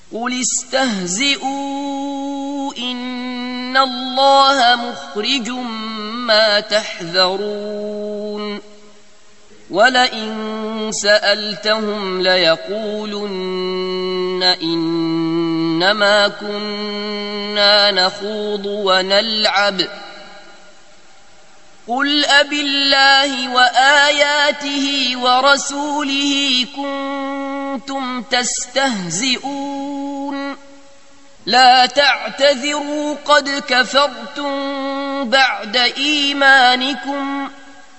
قل استهزئوا إن الله مخرج ما تحذرون ولئن سألتهم ليقولن إنما كنا نخوض ونلعب قل أبالله وآياته ورسوله كنتم تستهزئون لا تعتذروا قد كفرتم بعد إيمانكم